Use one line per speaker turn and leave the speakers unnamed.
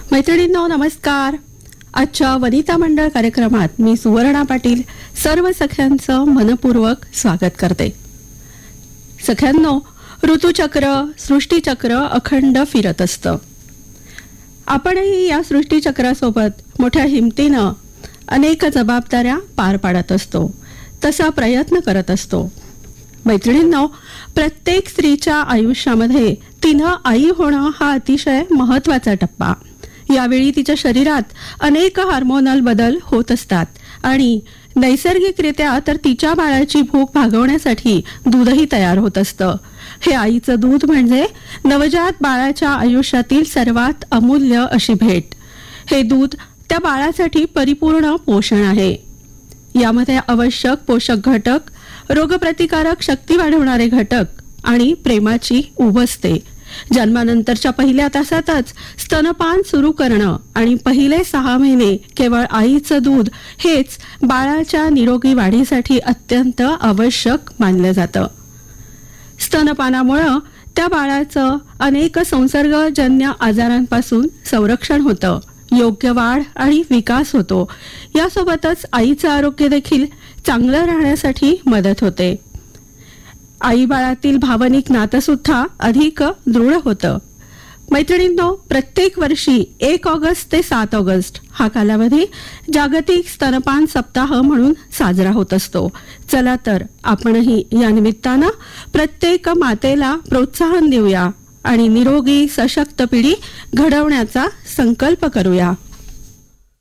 मैत्रिणींनो नमस्कार. आजच्या वनिता मंडळ कार्यक्रमात मी सुवर्णा पाटील सर्व सख्यांचं मनपूर्वक स्वागत करते. सख्यांनो, ऋतुचक्र सृष्टीचक्र अखंड फिरत असतं. आपणही या सृष्टीचक्रासोबत मोठ्या हिमतीनं अनेक जबाबदाऱ्या पार पाडत असतो, तसा प्रयत्न करत असतो. मैत्रिणींनो, प्रत्येक स्त्रीच्या आयुष्यामध्ये तिनं आई होणं हा अतिशय महत्त्वाचा टप्पा. यावेळी तिच्या शरीरात अनेक हार्मोनल बदल होत असतात आणि नैसर्गिकरित्या तर तिच्या बाळाची भूक भागवण्यासाठी दूधही तयार होत असतं. हे आईचं दूध म्हणजे नवजात बाळाच्या आयुष्यातील सर्वात अमूल्य अशी भेट. हे दूध त्या बाळासाठी परिपूर्ण पोषण आहे. यामध्ये आवश्यक पोषक घटक, रोगप्रतिकारक शक्ती वाढवणारे घटक आणि प्रेमाची उब असते. जन्मानंतरच्या पहिल्या तासातच स्तनपान सुरू करणं आणि पहिले 6 महिने केवळ आईचं दूध हेच बाळाच्या निरोगी वाढीसाठी अत्यंत आवश्यक मानलं जातं. स्तनपानामुळं त्या बाळाचं अनेक संसर्गजन्य आजारांपासून संरक्षण होतं, योग्य वाढ आणि विकास होतो. यासोबतच आईचं आरोग्य देखील चांगलं राहण्यासाठी मदत होते. आई बाळातील भावनिक नातं सुद्धा अधिक दृढ होतं. मैत्रिणींनो, प्रत्येक वर्षी 1 ऑगस्ट ते 7 ऑगस्ट हा कालावधी जागतिक स्तनपान सप्ताह म्हणून साजरा होत असतो. चला तर आपणही या निमित्तानं प्रत्येक मातेला प्रोत्साहन देऊया आणि निरोगी सशक्त पिढी घडवण्याचा संकल्प करूया.